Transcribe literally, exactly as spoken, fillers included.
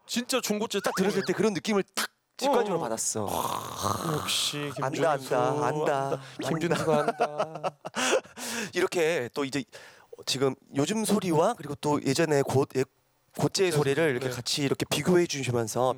진짜 중고차 딱 들었을 때 그런 느낌을 딱 직관적으로 어. 받았어. 역시 김준수. 안다 안다 안다. 김준수가 안다. 이렇게 또 이제 지금 요즘 소리와 그리고 또 예전에 곧 예, 고제의 소리를 이렇게 네. 같이 이렇게 비교해 주시면서